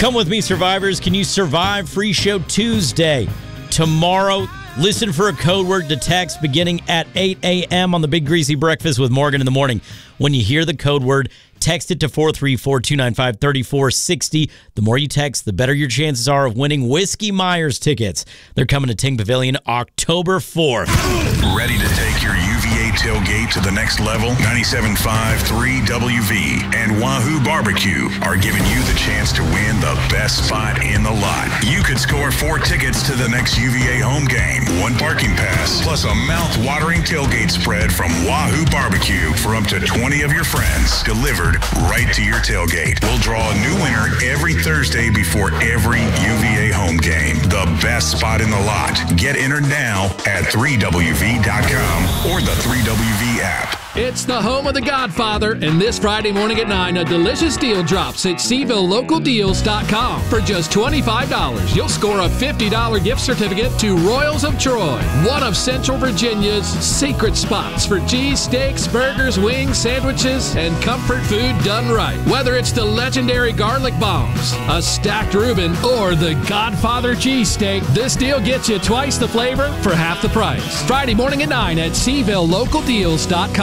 Come with me, survivors. Can you survive Free Show Tuesday? Tomorrow, listen for a code word to text beginning at 8 a.m. on the Big Greasy Breakfast with Morgan in the morning. When you hear the code word, text it to 434-295-3460. The more you text, the better your chances are of winning Whiskey Myers tickets. They're coming to Ting Pavilion October 4th. Ready to take your UVA tailgate to the next level? 97.5 3WV and Wahoo Barbecue are giving you the chance to win the best spot in the lot. You could score 4 tickets to the next UVA home game, 1 parking pass, plus a mouth-watering tailgate spread from Wahoo Barbecue for up to 20 of your friends, delivered right to your tailgate. We'll draw a new winner every Thursday before every UVA home game. The best spot in the lot. Get entered now at 3WV.com or the 3WV app. It's the home of The Godfather, and this Friday morning at 9, a delicious deal drops at SeavilleLocalDeals.com. For just $25, you'll score a $50 gift certificate to Royals of Troy, one of Central Virginia's secret spots for cheese steaks, burgers, wings, sandwiches, and comfort food done right. Whether it's the legendary garlic bombs, a stacked Reuben, or the Godfather cheesesteak, this deal gets you twice the flavor for half the price. Friday morning at 9 at SeavilleLocalDeals.com.